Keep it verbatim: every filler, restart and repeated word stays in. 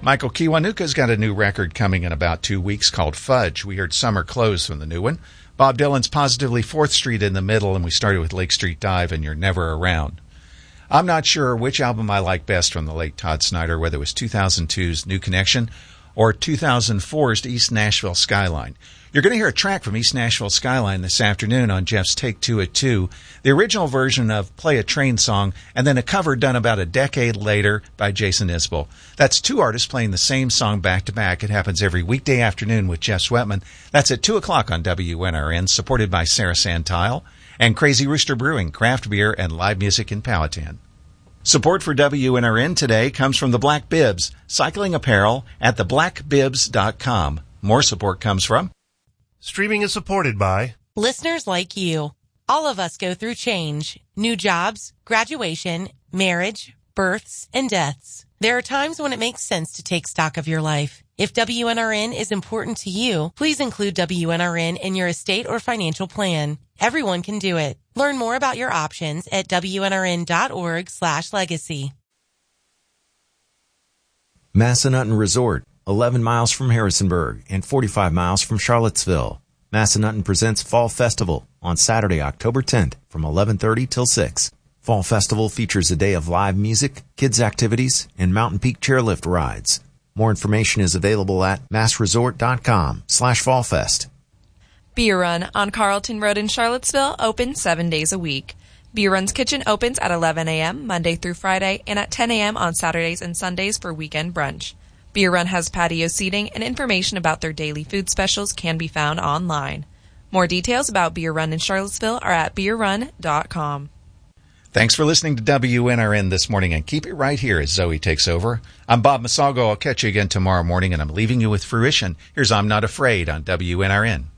Michael Kiwanuka's got a new record coming in about two weeks called Fudge. We heard Summer Clothes from the new one. Bob Dylan's Positively fourth Street in the middle, and we started with Lake Street Dive and You're Never Around. I'm not sure which album I like best from the late Todd Snider, whether it was two thousand two's New Connection or two thousand four's East Nashville Skyline. You're going to hear a track from East Nashville Skyline this afternoon on Jeff's Take Two at two, the original version of Play a Train Song, and then a cover done about a decade later by Jason Isbell. That's two artists playing the same song back-to-back. It happens every weekday afternoon with Jeff Sweatman. That's at two o'clock on W N R N, supported by Sarah Santile and Crazy Rooster Brewing, craft beer, and live music in Powhatan. Support for W N R N today comes from the Black Bibs, cycling apparel at the black bibs dot com. More support comes from... Streaming is supported by... listeners like you. All of us go through change, new jobs, graduation, marriage, births, and deaths. There are times when it makes sense to take stock of your life. If W N R N is important to you, please include W N R N in your estate or financial plan. Everyone can do it. Learn more about your options at W N R N dot org slash legacy. Massanutten Resort, eleven miles from Harrisonburg and forty-five miles from Charlottesville. Massanutten presents Fall Festival on Saturday, October tenth from eleven thirty till six. Fall Festival features a day of live music, kids activities, and Mountain Peak chairlift rides. More information is available at massresort.com slash fallfest. Beer Run on Carlton Road in Charlottesville, open seven days a week. Beer Run's kitchen opens at eleven a.m. Monday through Friday and at ten a.m. on Saturdays and Sundays for weekend brunch. Beer Run has patio seating, and information about their daily food specials can be found online. More details about Beer Run in Charlottesville are at beer run dot com. Thanks for listening to W N R N this morning, and keep it right here as Zoe takes over. I'm Bob Masalgo. I'll catch you again tomorrow morning, and I'm leaving you with Fruition. Here's I'm Not Afraid on W N R N.